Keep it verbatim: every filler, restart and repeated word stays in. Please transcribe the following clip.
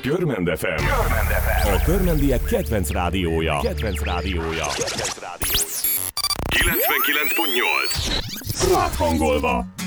Körmend ef em. A körmendiek kedvenc rádiója. Kedvenc rádiója. Kedvenc rádiója. kilencvenkilenc pont nyolc. Ráthangolva.